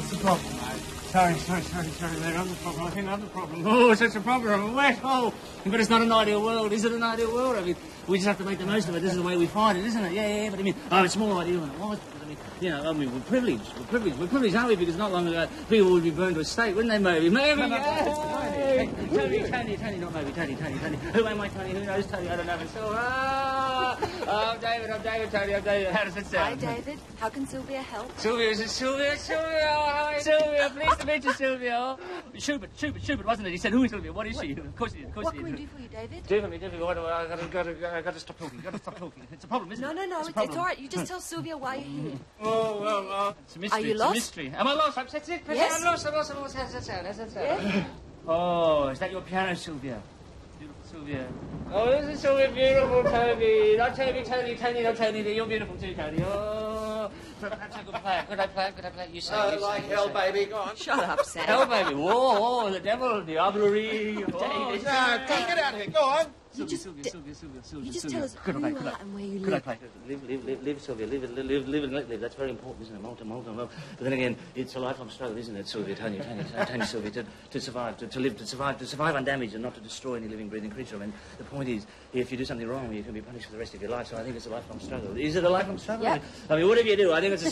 What's the problem, mate? Sorry, mate. I'm the problem. I think I'm the problem. Oh, such a problem. I'm wet. Oh, but it's not an ideal world. Is it an ideal world? I mean, we just have to make the most of it. This is the way we find it, isn't it? Yeah. But I mean, it's more ideal than it was. But I mean, we're privileged. We're privileged, aren't we? Because not long ago, people would be burned to a stake, wouldn't they, maybe? Maybe. Tony, not maybe. Tony. Who am I, Tony? Who knows, Tony? I don't know myself. I'm David, Tony. I'm David. How does it sound? Hi, David. How can Sylvia help? Sylvia, is it Sylvia? Hi, Sylvia. Pleased to meet you, Sylvia. Schubert, wasn't it? He said, who is Sylvia? What is she? Of course he did. What can we do for you, David? Do for me. What do I got to stop talking. It's a problem, isn't it? No. It's all right. You just tell Sylvia why you're here. Well, it's a mystery. Are you lost? It's a mystery. Am I lost? That's it. Yes. I'm lost. How's that sound? Yeah. Oh, is that your piano, Sylvia? Beautiful Sylvia. Oh, isn't Sylvia beautiful, Toby? Not Toby, Tony, not Tony. You're beautiful too, Tony. Oh, perhaps I could play it. Could I play it? You say. Like hell, baby. Go on. Shut up, Sam. Hell, baby. Whoa, the devil, Diablerie. David. No, get out of here. Go on. You just tell us who you are and where you live. Could I play? Live, Sylvia. Live. That's very important, isn't it? Molten. But then again, it's a lifelong struggle, isn't it, Sylvia? Tony, Sylvia, to survive, to live, to survive undamaged and not to destroy any living, breathing creature. I mean, the point is, if you do something wrong, you can be punished for the rest of your life. So I think it's a lifelong struggle. Is it a lifelong struggle? Yeah. I mean, whatever you do, I think it's a